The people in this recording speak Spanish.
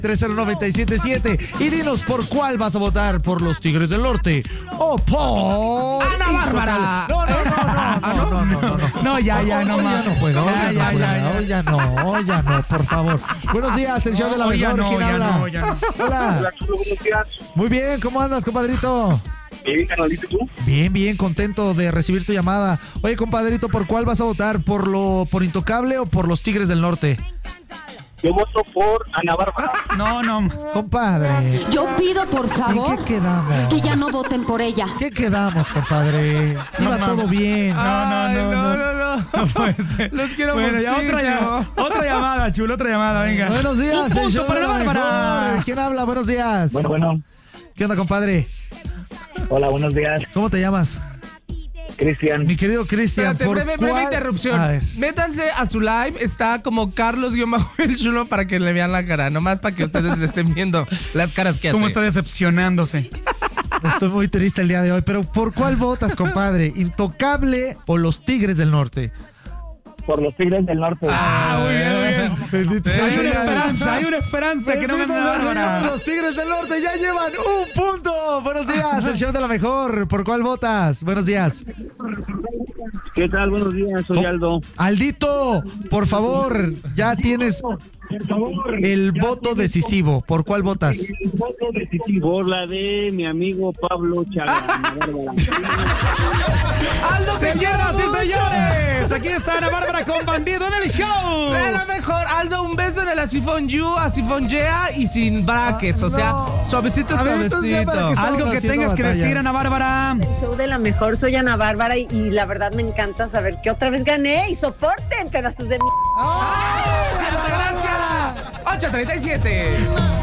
30977 y dinos por cuál vas a votar, por los Tigres del Norte o por Ana Bárbara. No, ya no más. No juega, ya no, por favor. Buenos días, el show de la mejor. ¿Quién habla? Hola. Buenos días. Muy bien, ¿cómo andas, compadrito? Bien, canalito, ¿tú? Bien, contento de recibir tu llamada. Oye, compadrito, ¿por cuál vas a votar? ¿Por Intocable o por los Tigres del Norte? Yo voto por Ana Bárbara. No, compadre. Yo pido, por ¿En favor, qué quedamos? que ya no voten por ella. ¿Qué quedamos, compadre? Iba todo bien. No puede ser. Los quiero muchísimo. Otra llamada, chulo, otra llamada, venga. Buenos días, Un el punto show para de la la Bárbara. mejor. ¿Quién habla? Buenos días. Bueno. ¿Qué onda, compadre? Hola, buenos días. ¿Cómo te llamas? Cristian. Mi querido Cristian, Espérate, ¿por breve cuál? interrupción. A ver. Métanse a su live, está como Carlos-el Chulo para que le vean la cara, nomás para que ustedes le estén viendo las caras que hace. ¿Cómo está decepcionándose? Estoy muy triste el día de hoy, pero ¿por cuál votas, compadre? ¿Intocable o los Tigres del Norte? Por los Tigres del Norte. Muy bien. Bendito sea el Señor. Hay una esperanza que no me Bendito sea el Señor, da. los Tigres del Norte ya llevan un punto. Buenos días, el show de la mejor. ¿Por cuál votas? Buenos días. ¿Qué tal? Buenos días, soy Aldo. Aldito, por favor, ya tienes el voto decisivo. ¿Por cuál votas? Por la de mi amigo Pablo Chaga. Ana Bárbara. Aldo, te Señoras quiero y señores, aquí está Ana Bárbara con Bandido en el show. mucho. La mejor, Aldo, un beso en el asifón you, asifón yeah y sin brackets, o sea, suavecito, A ver, entonces, ya para que suavecito. estamos Algo que haciendo tengas que batalla. decir, Ana Bárbara. El show de la mejor, soy Ana Bárbara y la verdad me encanta saber que otra vez gané y soporten pedazos de mí. Gracias. 8:37.